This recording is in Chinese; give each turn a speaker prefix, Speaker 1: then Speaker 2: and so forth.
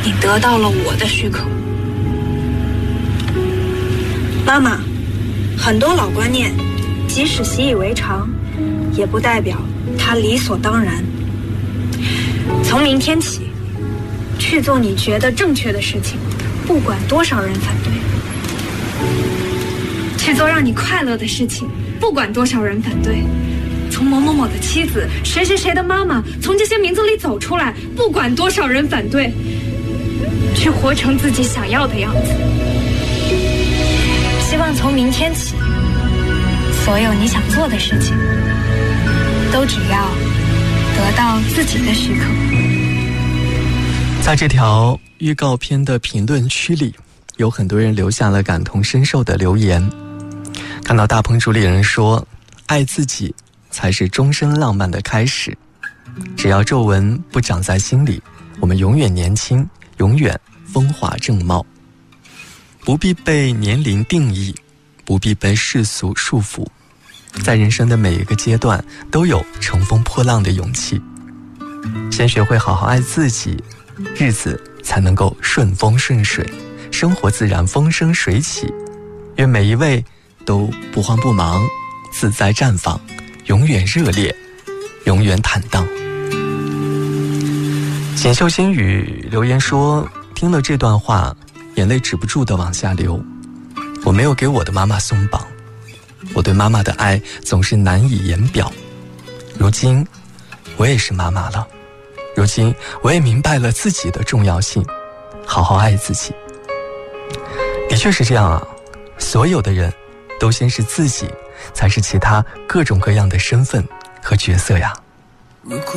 Speaker 1: 你得到了我的许可。妈妈，很多老观念，即使习以为常，也不代表它理所当然。从明天起，去做你觉得正确的事情，不管多少人反对；去做让你快乐的事情，不管多少人反对。从某某某的妻子、谁谁谁的妈妈，从这些名字里走出来，不管多少人反对，去活成自己想要的样子。希望从明天起，所有你想做的事情，都只要得到自己的许可。
Speaker 2: 在这条预告片的评论区里，有很多人留下了感同身受的留言。看到大鹏主理人说，爱自己才是终身浪漫的开始，只要皱纹不长在心里，我们永远年轻，永远风华正茂。不必被年龄定义，不必被世俗束缚，在人生的每一个阶段都有乘风破浪的勇气。先学会好好爱自己，日子才能够顺风顺水，生活自然风生水起。愿每一位都不慌不忙，自在绽放，永远热烈，永远坦荡。锦绣心语留言说，听了这段话，眼泪止不住地往下流。我没有给我的妈妈松绑，我对妈妈的爱总是难以言表。如今我也是妈妈了，如今我也明白了自己的重要性，好好爱自己。的确是这样啊，所有的人都先是自己，才是其他各种各样的身份和角色呀。